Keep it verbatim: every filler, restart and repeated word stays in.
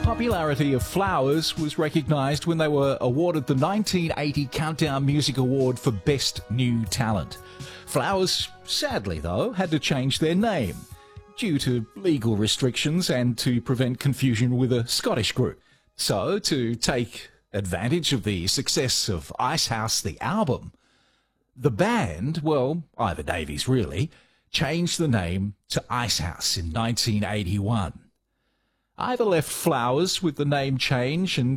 popularity of Flowers was recognised when they were awarded the nineteen eighty Countdown Music Award for Best New Talent. Flowers, sadly though, had to change their name due to legal restrictions and to prevent confusion with a Scottish group. So, to take advantage of the success of Icehouse the album, the band, well, Ivor Davies really, changed the name to Icehouse in nineteen eighty-one. Ivor left Flowers with the name change and